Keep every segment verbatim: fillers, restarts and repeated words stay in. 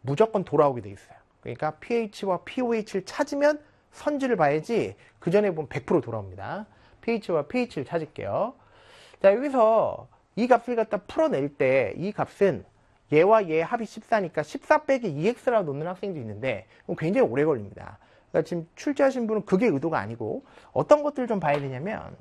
무조건 돌아오게 돼 있어요. 그러니까 pH와 pOH를 찾으면 선지를 봐야지 그 전에 보면 백 퍼센트 돌아옵니다. pH와 pH를 찾을게요. 자, 여기서 이 값을 갖다 풀어낼 때 이 값은 얘와 얘 합이 십사니까 십사 빼기 이 엑스라고 놓는 학생도 있는데 굉장히 오래 걸립니다. 그러니까 지금 출제하신 분은 그게 의도가 아니고 어떤 것들을 좀 봐야 되냐면,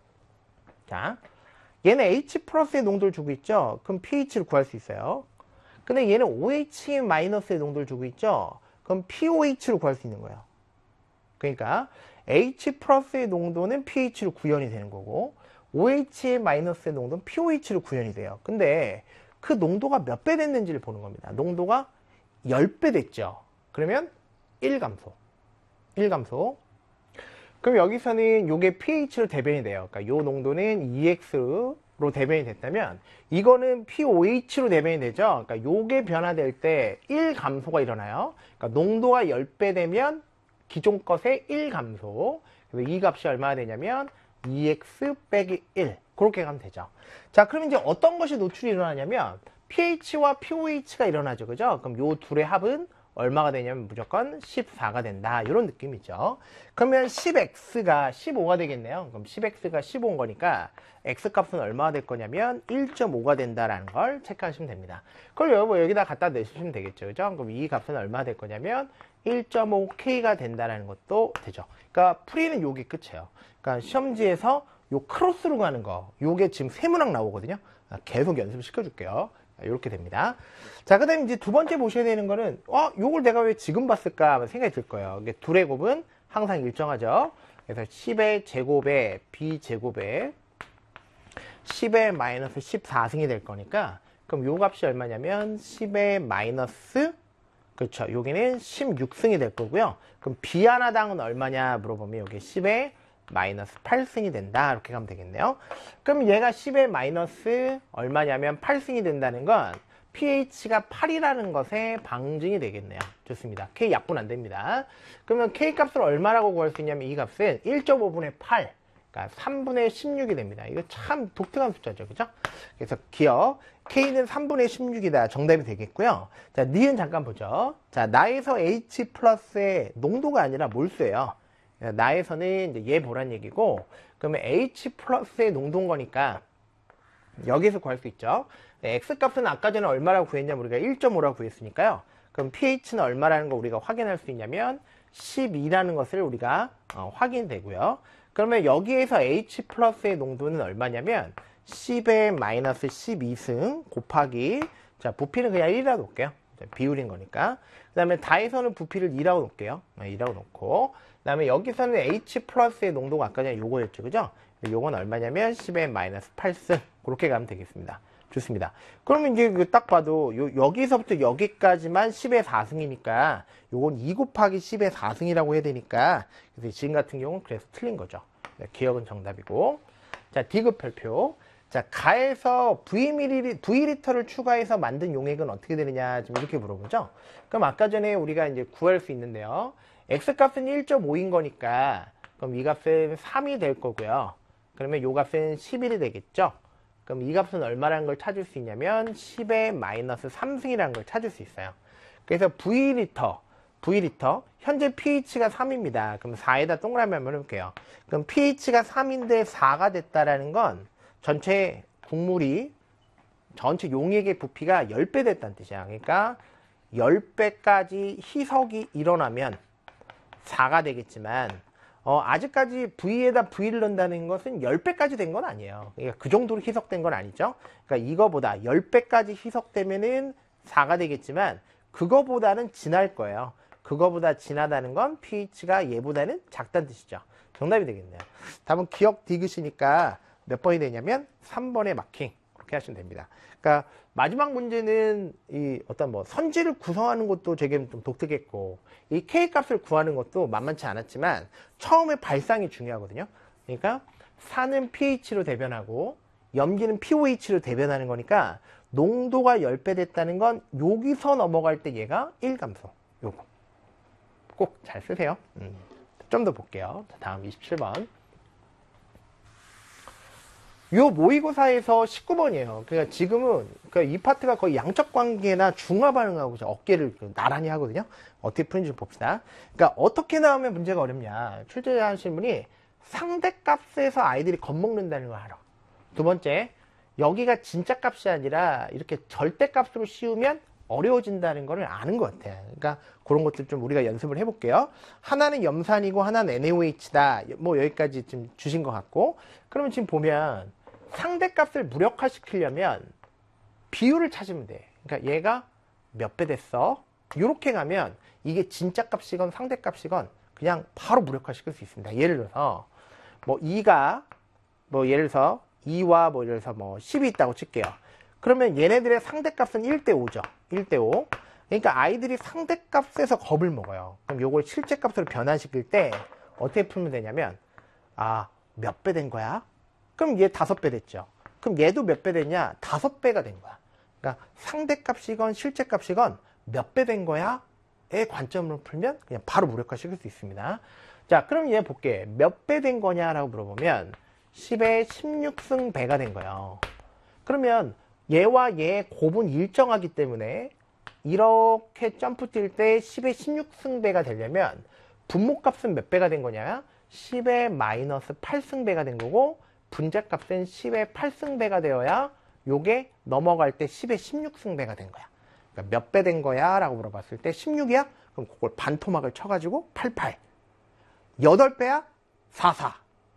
자, 얘는 H 플러스의 농도를 주고 있죠. 그럼 pH를 구할 수 있어요. 근데 얘는 오에이치 마이너스의 농도를 주고 있죠. 그럼 pOH를 구할 수 있는 거예요. 그러니까 H 플러스의 농도는 pH로 구현이 되는 거고 오에이치 마이너스의 농도는 pOH로 구현이 돼요. 근데 그 농도가 몇 배 됐는지를 보는 겁니다. 농도가 십 배 됐죠. 그러면 일 감소. 일 감소. 그럼 여기서는 요게 pH로 대변이 돼요. 그러니까 요 농도는 이 엑스로 대변이 됐다면 이거는 pOH로 대변이 되죠. 그러니까 요게 변화될 때 일 감소가 일어나요. 그러니까 농도가 십 배 되면 기존 것의 일 감소. 그래서 이 값이 얼마나 되냐면 이 엑스 빼기 일. 그렇게 가면 되죠. 자, 그럼 이제 어떤 것이 노출이 일어나냐면 pH와 pOH가 일어나죠. 그죠? 그럼 요 둘의 합은 얼마가 되냐면 무조건 십사가 된다. 이런 느낌이죠. 그러면 십 엑스가 십오가 되겠네요. 그럼 십 엑스가 십오인 거니까 X값은 얼마가 될 거냐면 일 점 오가 된다라는 걸 체크하시면 됩니다. 그걸 여기, 여기다 갖다 내주시면 되겠죠. 그죠? 그럼 이 값은 얼마가 될 거냐면 일 점 오 케이가 된다라는 것도 되죠. 그러니까 풀이는 요게 끝이에요. 그러니까 시험지에서 요 크로스로 가는 거, 요게 지금 세 문항 나오거든요. 계속 연습을 시켜줄게요. 이렇게 됩니다. 자, 그 다음에 이제 두 번째 보셔야 되는 거는, 어, 요걸 내가 왜 지금 봤을까 생각이 들 거예요. 이게 둘의 곱은 항상 일정하죠. 그래서 십의 제곱에 b제곱에 십의 마이너스 십사 승이 될 거니까, 그럼 요 값이 얼마냐면 십의 마이너스, 그렇죠. 여기는 십육 승이 될 거고요. 그럼 b 하나당은 얼마냐 물어보면 여기 십의 마이너스 팔 승이 된다. 이렇게 가면 되겠네요. 그럼 얘가 십의 마이너스 얼마냐면 팔 승이 된다는 건 pH가 팔이라는 것의 방증이 되겠네요. 좋습니다. K 약분 안 됩니다. 그러면 K 값을 얼마라고 구할 수 있냐면 이 값은 일 점 오분의 팔, 그러니까 삼분의 십육이 됩니다. 이거 참 독특한 숫자죠. 그죠? 그래서 기억 K는 삼분의 십육이다. 정답이 되겠고요. 자, 니은 잠깐 보죠. 자, 나에서 H 플러스의 농도가 아니라 몰수예요. 나에서는 이제 얘 보란 얘기고, 그러면 H 플러스의 농도인 거니까 여기서 구할 수 있죠. X 값은 아까 전에 얼마라고 구했냐면 우리가 일 점 오라고 구했으니까요. 그럼 pH는 얼마라는 거 우리가 확인할 수 있냐면 십이라는 것을 우리가 어, 확인되고요. 그러면 여기에서 H 플러스의 농도는 얼마냐면 십의 마이너스 십이 승 곱하기, 자, 부피는 그냥 일이라고 놓을게요. 비율인 거니까. 그 다음에 다에서는 부피를 이라고 놓을게요. 이라고 놓고, 그 다음에 여기서는 H 플러스의 농도가 아까 전에 요거였죠. 그죠? 요건 얼마냐면 십의 마이너스 팔 승. 그렇게 가면 되겠습니다. 좋습니다. 그러면 이제 딱 봐도 요, 여기서부터 여기까지만 십의 사 승이니까 요건 이 곱하기 십의 사 승이라고 해야 되니까, 그래서 지금 같은 경우는 그래서 틀린 거죠. 네, 기억은 정답이고. 자, 디귿별표. 자, 가에서 V리터를 추가해서 만든 용액은 어떻게 되느냐, 지금 이렇게 물어보죠. 그럼 아까 전에 우리가 이제 구할 수 있는데요. X값은 일 점 오인 거니까, 그럼 이 값은 삼이 될 거고요. 그러면 요 값은 십일이 되겠죠. 그럼 이 값은 얼마라는 걸 찾을 수 있냐면 십의 마이너스 삼 승이라는 걸 찾을 수 있어요. 그래서 V리터, V리터, 현재 pH가 삼입니다. 그럼 사에다 동그라미 한번 해볼게요. 그럼 pH가 삼인데 사가 됐다라는 건 전체 국물이, 전체 용액의 부피가 십 배 됐다는 뜻이야. 그러니까 십 배까지 희석이 일어나면 사가 되겠지만, 어, 아직까지 V에다 V를 넣는다는 것은 십 배까지 된 건 아니에요. 그러니까 그 정도로 희석된 건 아니죠. 그러니까 이거보다 십 배까지 희석되면은 사가 되겠지만, 그거보다는 진할 거예요. 그거보다 진하다는 건 pH가 얘보다는 작다는 뜻이죠. 정답이 되겠네요. 답은 기억 디귿이니까 몇 번이 되냐면 삼 번에 마킹. 그렇게 하시면 됩니다. 그러니까 마지막 문제는 이 어떤 뭐 선지를 구성하는 것도 되게 좀 독특했고, 이 K 값을 구하는 것도 만만치 않았지만 처음에 발상이 중요하거든요. 그러니까 산은 pH로 대변하고 염기는 pOH로 대변하는 거니까 농도가 십 배 됐다는 건 여기서 넘어갈 때 얘가 일 감소. 요거 꼭 잘 쓰세요. 음. 좀 더 볼게요. 다음 이십칠 번. 요 모의고사에서 십구 번이에요. 그러니까 지금은 그러니까 이 파트가 거의 양적 관계나 중화 반응하고 어깨를 나란히 하거든요. 어떻게 푸는지 봅시다. 그러니까 어떻게 나오면 문제가 어렵냐. 출제하시는 분이 상대값에서 아이들이 겁먹는다는 걸 알아. 두 번째, 여기가 진짜 값이 아니라 이렇게 절대값으로 씌우면 어려워진다는 걸 아는 것 같아요. 그러니까 그런 것들 좀 우리가 연습을 해볼게요. 하나는 염산이고 하나는 엔에이오에이치다. 뭐 여기까지 좀 주신 것 같고, 그러면 지금 보면 상대값을 무력화시키려면 비율을 찾으면 돼. 그러니까 얘가 몇 배 됐어? 이렇게 가면 이게 진짜 값이건 상대값이건 그냥 바로 무력화시킬 수 있습니다. 예를 들어서 뭐 이가 뭐 예를 들어서 이와 뭐 예를 들어서 뭐 십이 있다고 칠게요. 그러면 얘네들의 상대값은 일 대 오죠. 일 대 오. 그러니까 아이들이 상대값에서 겁을 먹어요. 그럼 요걸 실제값으로 변환시킬 때 어떻게 풀면 되냐면, 아, 몇 배 된 거야? 그럼 얘 다섯 배 됐죠. 그럼 얘도 몇 배 됐냐? 다섯 배가 된 거야. 그러니까 상대값이건 실제값이건 몇 배 된 거야? 의 관점으로 풀면 그냥 바로 무력화시킬 수 있습니다. 자, 그럼 얘 볼게. 몇 배 된 거냐라고 물어보면 십의 십육 승 배가 된 거예요. 그러면 얘와 얘의 곱은 일정하기 때문에 이렇게 점프 뛸 때 십의 십육 승 배가 되려면 분모값은 몇 배가 된 거냐? 십의 마이너스 팔 승 배가 된 거고, 분자값은 십의 팔 승 배가 되어야 요게 넘어갈 때 십의 십육 승 배가 된 거야. 그러니까 몇 배 된 거야? 라고 물어봤을 때 십육이야? 그럼 그걸 반토막을 쳐가지고 팔십팔. 여덟 배야? 사십사.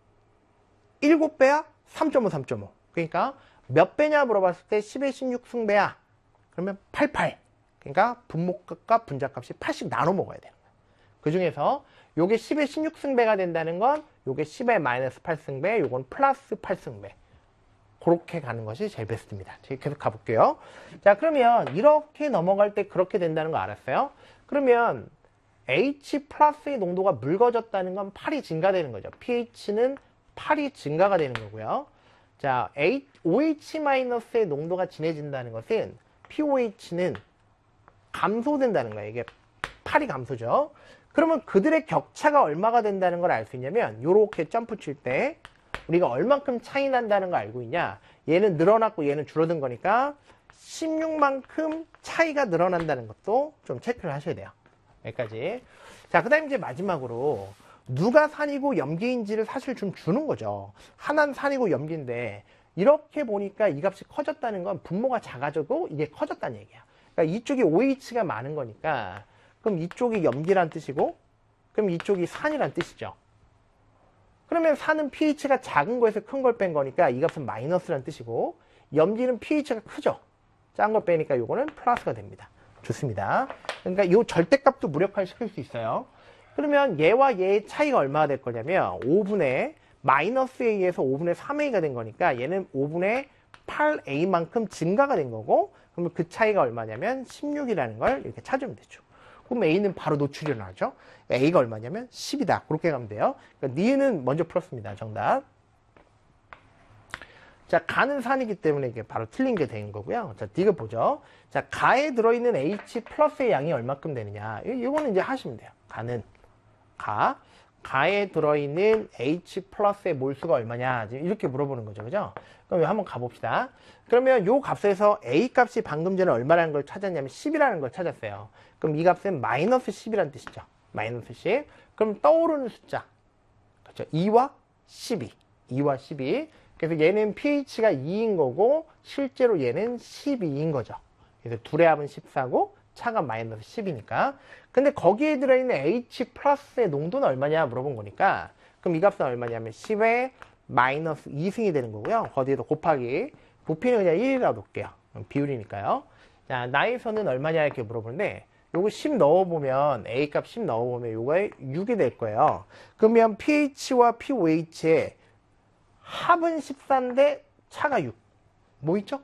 일곱 배야? 삼 점 오, 삼 점 오. 그러니까 몇 배냐 물어봤을 때 십의 십육 승 배야. 그러면 팔십팔. 그러니까 분모값과 분자값이 팔씩 나눠 먹어야 되는 거야. 그 중에서 요게 십의 십육 승 배가 된다는 건 요게 십의 마이너스 팔 승 배, 요건 플러스 팔 승 배. 그렇게 가는 것이 제일 베스트입니다. 계속 가볼게요. 자, 그러면 이렇게 넘어갈 때 그렇게 된다는 거 알았어요? 그러면 H 플러스의 농도가 묽어졌다는 건 팔이 증가되는 거죠. pH는 팔이 증가가 되는 거고요. 자, 오에이치 마이너스의 농도가 진해진다는 것은 피오에이치는 감소된다는 거예요. 이게 팔이 감소죠. 그러면 그들의 격차가 얼마가 된다는 걸 알 수 있냐면 이렇게 점프 칠 때 우리가 얼만큼 차이 난다는 걸 알고 있냐. 얘는 늘어났고 얘는 줄어든 거니까 십육만큼 차이가 늘어난다는 것도 좀 체크를 하셔야 돼요. 여기까지. 자, 그 다음에 이제 마지막으로 누가 산이고 염기인지를 사실 좀 주는 거죠. 하나는 산이고 염기인데 이렇게 보니까 이 값이 커졌다는 건 분모가 작아져도 이게 커졌다는 얘기야. 그러니까 이쪽이 오에이치가 많은 거니까 그럼 이쪽이 염기란 뜻이고 그럼 이쪽이 산이란 뜻이죠. 그러면 산은 pH가 작은 거에서 큰 걸 뺀 거니까 이 값은 마이너스란 뜻이고 염기는 pH가 크죠. 작은 걸 빼니까 요거는 플러스가 됩니다. 좋습니다. 그러니까 요 절대값도 무력화시킬 수 있어요. 그러면 얘와 얘의 차이가 얼마가 될 거냐면 오분의 마이너스 A에서 오분의 삼 A가 된 거니까 얘는 오분의 팔 에이만큼 증가가 된 거고 그러면 그 차이가 얼마냐면 십육이라는 걸 이렇게 찾으면 되죠. 그럼 A는 바로 노출이 일어나죠. A가 얼마냐면 십이다. 그렇게 가면 돼요. 그러니까 니은은 먼저 풀었습니다. 정답. 자, 가는 산이기 때문에 이게 바로 틀린 게 된 거고요. 자, 디귿 보죠. 자, 가에 들어있는 H 플러스의 양이 얼마큼 되느냐. 이거는 이제 하시면 돼요. 가는 가. 가에 들어있는 H 플러스의 몰수가 얼마냐. 이렇게 물어보는 거죠. 그죠? 그럼 한번 가봅시다. 그러면 요 값에서 A 값이 방금 전에 얼마라는 걸 찾았냐면 십이라는 걸 찾았어요. 그럼 이 값은 마이너스 십이라는 뜻이죠. 마이너스 십. 그럼 떠오르는 숫자. 그렇죠? 이와 십이. 이와 십이. 그래서 얘는 pH가 이인 거고 실제로 얘는 십이인 거죠. 그래서 둘의 합은 십사고 차가 마이너스 십이니까. 근데 거기에 들어있는 H 플러스의 농도는 얼마냐 물어본 거니까 그럼 이 값은 얼마냐면 십의 마이너스 이 승이 되는 거고요. 거기에도 곱하기 부피는 그냥 일이라고 놓을게요. 비율이니까요. 자, 나에서는 얼마냐 이렇게 물어보는데 요거 십 넣어보면 A 값 십 넣어보면 요거 육이 될 거예요. 그러면 pH와 피오에이치의 합은 십사인데 차가 육. 뭐 있죠?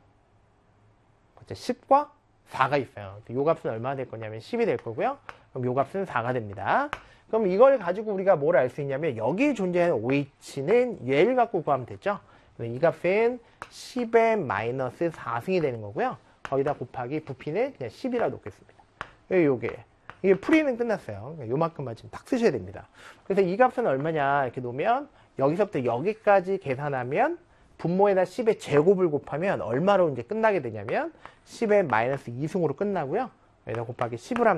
십과 사가 있어요. 요 값은 얼마나 될 거냐면 십이 될 거고요. 그럼 요 값은 사가 됩니다. 그럼 이걸 가지고 우리가 뭘 알 수 있냐면 여기 존재하는 오에이치는 얘를 갖고 구하면 되죠. 이 값은 십의 마이너스 사 승이 되는 거고요. 거기다 곱하기 부피는 그냥 십이라 놓겠습니다. 요게 이게 풀이는 끝났어요. 요만큼만 지금 딱 쓰셔야 됩니다. 그래서 이 값은 얼마냐 이렇게 놓으면 여기서부터 여기까지 계산하면 분모에다 십의 제곱을 곱하면 얼마로 이제 끝나게 되냐면 십의 마이너스 이승으로 끝나고요. 여기다 곱하기 십을 하면